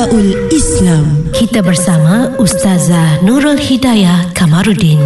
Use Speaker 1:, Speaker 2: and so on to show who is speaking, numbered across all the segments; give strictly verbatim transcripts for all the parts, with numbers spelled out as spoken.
Speaker 1: Nidaul Islam.
Speaker 2: Kita bersama Ustazah Nurul Hidayah Kamarudin.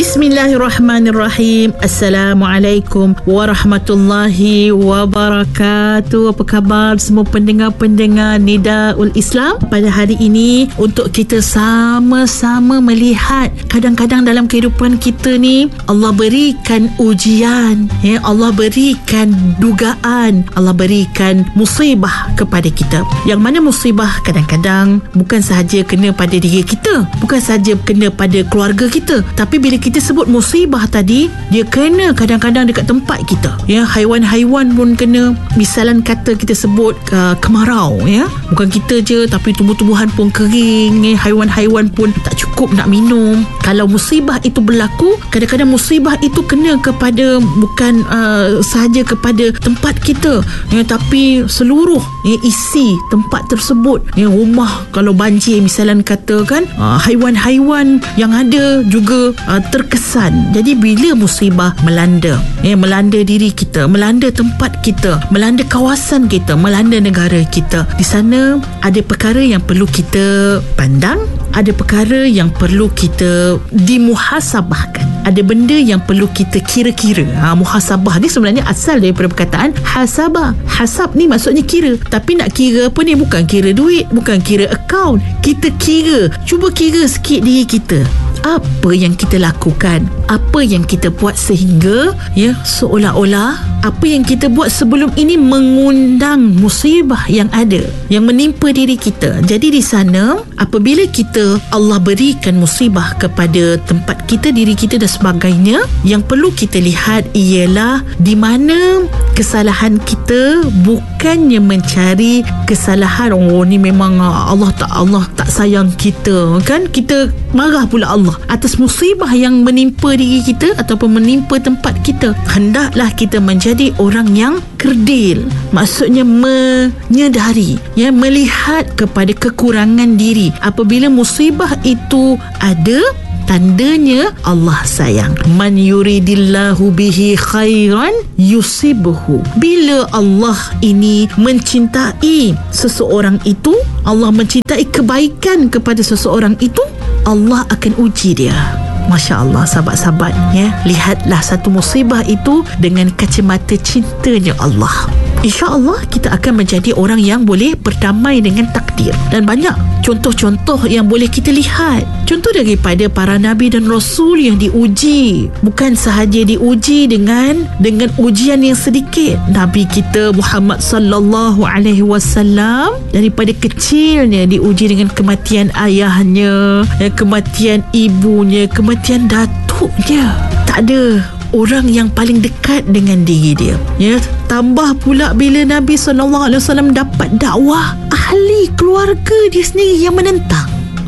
Speaker 3: Bismillahirrahmanirrahim. Assalamualaikum warahmatullahi wabarakatuh. Apa khabar semua pendengar-pendengar Nidaul Islam? Pada hari ini untuk kita sama-sama melihat, kadang-kadang dalam kehidupan kita ni Allah berikan ujian, ya, Allah berikan dugaan, Allah berikan musibah kepada kita. Yang mana musibah kadang-kadang bukan sahaja kena pada diri kita, bukan sahaja kena pada keluarga kita, tapi bila kita sebut musibah tadi, dia kena kadang-kadang dekat tempat kita, ya. Haiwan-haiwan pun kena. Misalan kata kita sebut uh, kemarau, ya, bukan kita je tapi tumbuh-tumbuhan pun kering, ya. Haiwan-haiwan pun tak cukup nak minum. Kalau musibah itu berlaku, kadang-kadang musibah itu kena kepada bukan uh, sahaja kepada tempat kita, ya, tapi seluruh, ya, isi tempat tersebut, ya. Rumah kalau banjir misalan kata kan, uh, haiwan-haiwan yang ada juga uh, terkesan. Jadi bila musibah melanda, ya, melanda diri kita, melanda tempat kita, melanda kawasan kita, melanda negara kita, di sana ada perkara yang perlu kita pandang, ada perkara yang perlu kita dimuhasabahkan, ada benda yang perlu kita kira-kira. Ha, muhasabah ni sebenarnya asal daripada perkataan hasabah. Hasab ni maksudnya kira, tapi nak kira apa ni? Bukan kira duit, bukan kira akaun. Kita kira, cuba kira sikit diri kita. Apa yang kita lakukan, apa yang kita buat sehingga, ya, seolah-olah apa yang kita buat sebelum ini mengundang musibah yang ada, yang menimpa diri kita. Jadi di sana apabila kita, Allah berikan musibah kepada tempat kita, diri kita dan sebagainya, yang perlu kita lihat ialah di mana kesalahan kita, bukannya mencari kesalahan, oh ni memang Allah tak Allah tak sayang kita, kan, kita marah pula Allah atas musibah yang menimpa diri kita ataupun menimpa tempat kita. Hendaklah kita menjadi orang yang kerdil, maksudnya menyedari, ya, melihat kepada kekurangan diri. Apabila musibah itu ada, tandanya Allah sayang. Man yuridillahu bihi khairan yusibhu. Bila Allah ini mencintai seseorang itu, Allah mencintai kebaikan kepada seseorang itu, Allah akan uji dia. Masya Allah, sahabat-sahabat, ya, lihatlah satu musibah itu dengan kacamata cintanya Allah. InsyaAllah kita akan menjadi orang yang boleh berdamai dengan takdir. Dan banyak contoh-contoh yang boleh kita lihat. Contoh daripada para Nabi dan Rasul yang diuji. Bukan sahaja diuji dengan dengan ujian yang sedikit. Nabi kita Muhammad sallallahu alaihi wasallam daripada kecilnya diuji dengan kematian ayahnya, kematian ibunya, kematian datuknya. Tak ada orang yang paling dekat dengan diri dia, ya. Tambah pula bila Nabi sallallahu alaihi wasallam dapat dakwah, ahli keluarga dia sendiri yang menentang.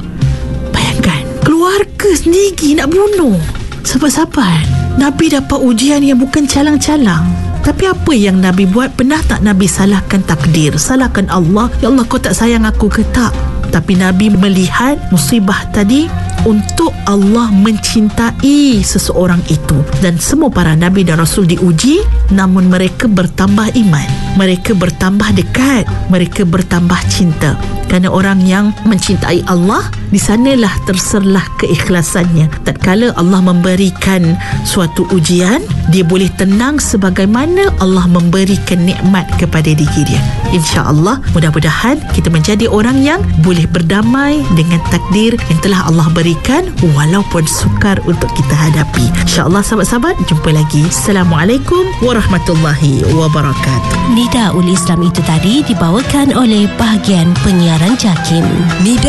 Speaker 3: Bayangkan, keluarga sendiri nak bunuh. Sahabat-sahabat, Nabi dapat ujian yang bukan calang-calang. Tapi apa yang Nabi buat? Pernah tak Nabi salahkan takdir, salahkan Allah? Ya Allah, kau tak sayang aku ke tak? Tapi Nabi melihat musibah tadi untuk Allah mencintai seseorang itu. Dan semua para Nabi dan Rasul diuji, namun mereka bertambah iman, mereka bertambah dekat, mereka bertambah cinta. Kerana orang yang mencintai Allah, di sanalah terserlah keikhlasannya. Tatkala Allah memberikan suatu ujian, dia boleh tenang sebagaimana Allah memberikan nikmat kepada diri dia. InsyaAllah, mudah-mudahan kita menjadi orang yang boleh berdamai dengan takdir yang telah Allah berikan, walaupun sukar untuk kita hadapi. InsyaAllah, sahabat-sahabat, jumpa lagi. Assalamualaikum warahmatullahi wabarakatuh.
Speaker 2: Nidaul Islam itu tadi dibawakan oleh bahagian penyiaran JAKIM. Nida